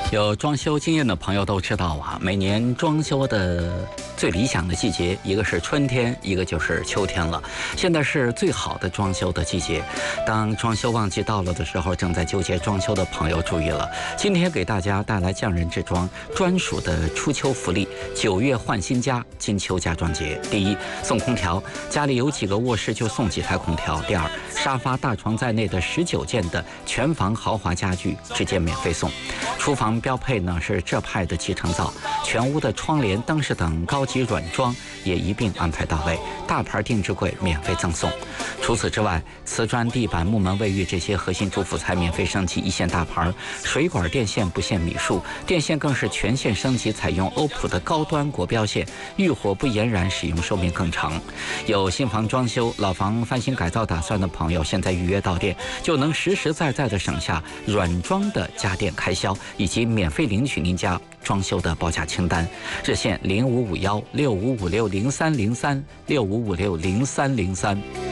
有装修经验的朋友都知道啊，每年装修的最理想的季节，一个是春天，一个就是秋天了。现在是最好的装修的季节。当装修旺季到了的时候，正在纠结装修的朋友注意了，今天给大家带来匠人之装专属的初秋福利，9月换新家，金秋家装节。第一，送空调，家里有几个卧室就送几台空调。第二，沙发、大床在内的19件的全房豪华家具直接免费送。厨房标配呢是浙派的集成灶，全屋的窗帘、灯饰等高级软装也一并安排到位，大牌定制柜免费赠送。除此之外，瓷砖、地板、木门、卫浴这些核心主辅材免费升级一线大牌，水管电线不限米数，电线更是全线升级，采用欧普的高端国标线，遇火不延燃，使用寿命更长。有新房装修、老房翻新改造打算的朋友，现在预约到店就能实实在在的省下软装的家电开销，以及免费领取您家装修的报价清单。热线055165560303，65560303。